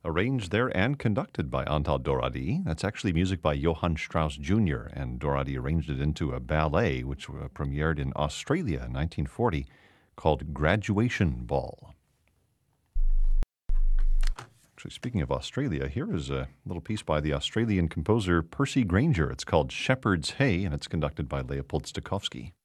Arranged there and conducted by Antal Doradi. That's actually music by Johann Strauss Jr., and Doradi arranged it into a ballet which premiered in Australia in 1940 called Graduation Ball. Actually, speaking of Australia, here is a little piece by the Australian composer Percy Grainger. It's called Shepherd's Hay, and it's conducted by Leopold Stokowski.